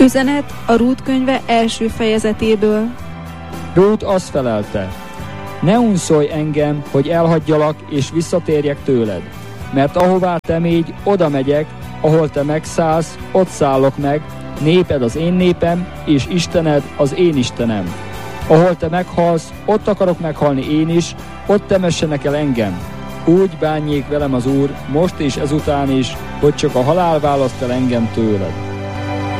Üzenet a Rút könyve első fejezetéből. Rút azt felelte: ne unszolj engem, hogy elhagyjalak és visszatérjek tőled, mert ahová te mégy, oda megyek, ahol te megszállsz, ott szállok meg, néped az én népem, és Istened az én Istenem. Ahol te meghalsz, ott akarok meghalni én is, ott temessenek el engem. Úgy bánjék velem az Úr, most és ezután is, hogy csak a halál választ el engem tőled.